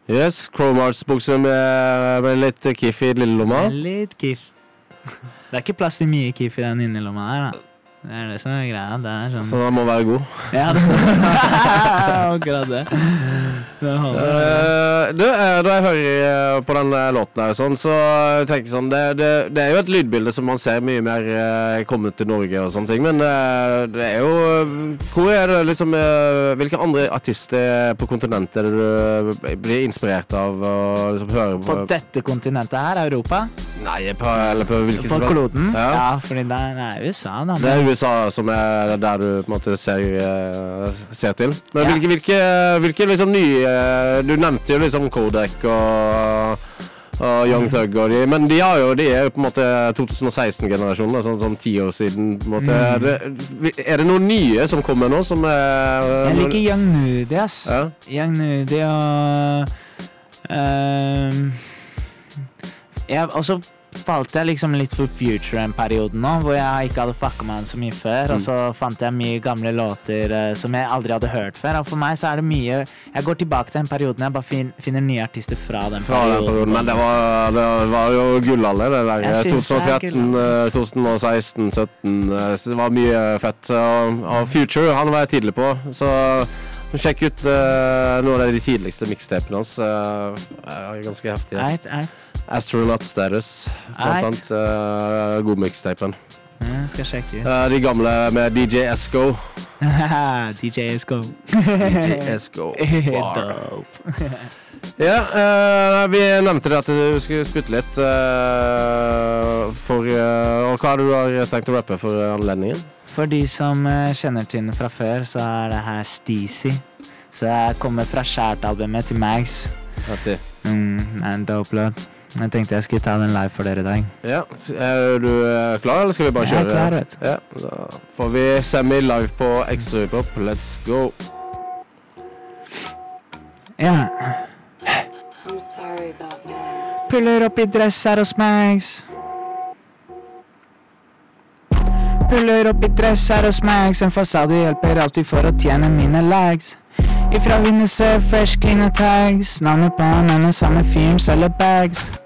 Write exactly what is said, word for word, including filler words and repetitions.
Yes, Cromarts-bukser med, med litt kiff i lille lomma. Litt kiff. Det er ikke plass til mye kiff i den innelomma her, da. Det er det som er greia. Det er sånn... Så den må være god. Ja, det akkurat det. Det holder. Uh, du, uh, da jeg hører uh, på den uh, låten her, sånn, så tenker jeg sånn, det, det, det er jo et lydbilde som man ser mye mer uh, kommet til Norge og sånne ting, men uh, det er jo, uh, hvor er det liksom, uh, hvilke andre artister på kontinentet du uh, blir inspirert av og liksom hører på? På dette kontinentet her, Europa? Nei, på, eller på hvilket på kloden? Ja. ja, fordi det er, det er U S A da. Det er U S A som er der du på en måte ser, uh, ser til. Men ja. hvilke, hvilke, hvilke liksom nye, du nevnte jo liksom Kodak og, og Young Thug og de, men de, har jo, de er jo på en måte tjue seksten-generasjonen, sånn, sånn ti år siden på en måte. Mm. Er, det, er det noen nye som kommer nå som er... Uh, Jeg liker Young Nudy, ass. Ja. Young Nudy og... Uh, jeg, og så falt jeg liksom litt for Future en periode nå, hvor jeg ikke hadde fucket med den så mye før, mm. og så fant jeg mye gamle låter uh, som jeg aldri hadde hørt før, og for meg så er det mye, jeg går tilbake til den perioden, jeg bare fin, finner nye artister fra den fra perioden. Den perioden. Men det var, det var jo gullalder, det der, tjue tretten, tjue seksten, sytten, så det var mye fett, og, og Future, han var jeg tidlig på, så sjekk ut uh, noen av de tidligste mixtapene hans, uh, er ganske heftig. Eit, eit. Astronaut Status, blant annet, uh, god mixtapen. Jeg skal sjekke ut. Uh, de gamle med D J Esco. D J Esco. D J Esco. Ja, uh, vi nevnte det at du skulle spytte litt, uh, for, uh, og hva har du tenkt å rappe for anledningen? For de som uh, kjenner til den fra før, så er det her Steezy. Så det kommer fra Skjært-albumet til Mags. Artig. Mm, det er en dope låt. Jeg tenkte jeg skulle ta den live for dere i dag. Ja, er du klar, eller skal vi bare kjøre? Jeg er klar, vet du. Ja, da får vi semi live på Extra Hip Hop. Let's go. Ja. I'm sorry about Mags. Puller opp i dress her hos Mags. Puller opp i dress her hos Mags. En fasade hjelper alltid for å tjene mine lags. Ifra Vinnesø, fresh, clean tags. Navnet på han er den samme fyren, selger bags.